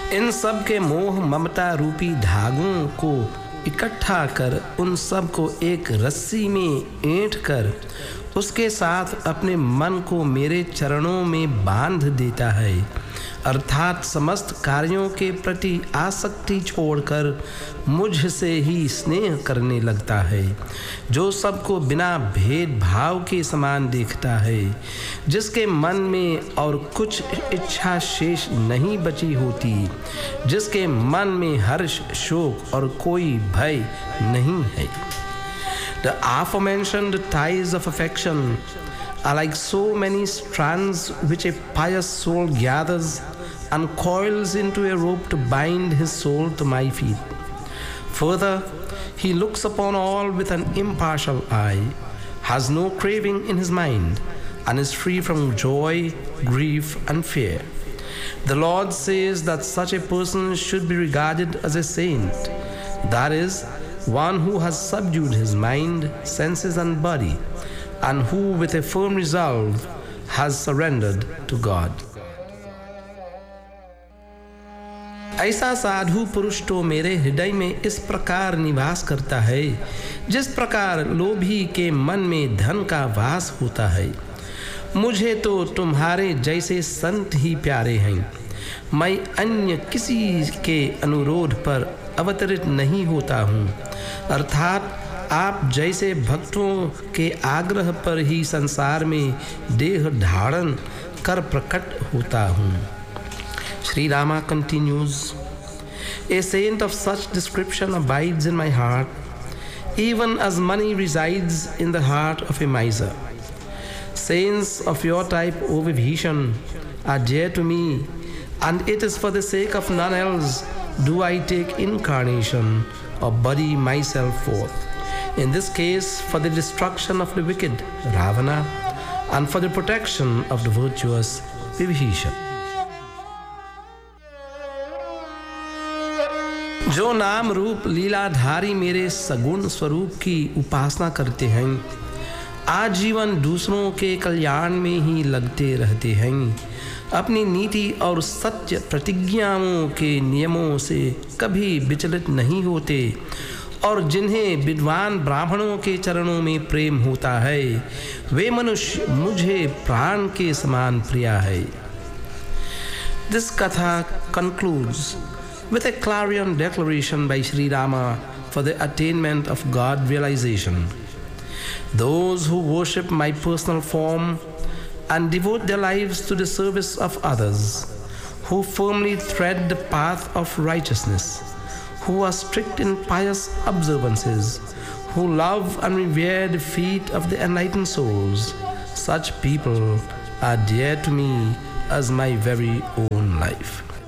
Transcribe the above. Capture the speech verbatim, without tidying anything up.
इन सब के मोह ममता रूपी धागों को इकट्ठा कर उन सब को एक रस्सी में ऐंठ कर उसके साथ अपने मन को मेरे चरणों में बांध देता है, अर्थात समस्त कार्यों के प्रति आसक्ति छोड़कर मुझसे ही स्नेह करने लगता है, जो सबको बिना भेदभाव के समान देखता है, जिसके मन में और कुछ इच्छा शेष नहीं बची होती, जिसके मन में हर्ष शोक और कोई भय नहीं है। The aforementioned ties of affection are like so many strands which a pious soul gathers and coils into a rope to bind his soul to my feet. Further, he looks upon all with an impartial eye, has no craving in his mind, and is free from joy, grief, and fear. The Lord says that such a person should be regarded as a saint, that is, one who has subdued his mind, senses, and body, and who with a firm resolve has surrendered to God. ऐसा साधु पुरुष तो मेरे हृदय में इस प्रकार निवास करता है जिस प्रकार लोभी के मन में धन का वास होता है। मुझे तो तुम्हारे जैसे संत ही प्यारे हैं। मैं अन्य किसी के अनुरोध पर अवतरित नहीं होता हूँ, अर्थात आप जैसे भक्तों के आग्रह पर ही संसार में देह धारण कर प्रकट होता हूँ। Sri Rama continues, a saint of such description abides in my heart, even as money resides in the heart of a miser. Saints of your type, O Vibhishan, are dear to me, and it is for the sake of none else do I take incarnation or body myself forth. In this case, for the destruction of the wicked, Ravana, and for the protection of the virtuous, Vibhishan. जो नाम रूप लीलाधारी मेरे सगुण स्वरूप की उपासना करते हैं, आजीवन दूसरों के कल्याण में ही लगते रहते हैं, अपनी नीति और सत्य प्रतिज्ञाओं के नियमों से कभी विचलित नहीं होते और जिन्हें विद्वान ब्राह्मणों के चरणों में प्रेम होता है, वे मनुष्य मुझे प्राण के समान प्रिय है। This katha concludes with a clarion declaration by Sri Rama for the attainment of God realization. Those who worship my personal form and devote their lives to the service of others, who firmly tread the path of righteousness, who are strict in pious observances, who love and revere the feet of the enlightened souls, such people are dear to me as my very own life.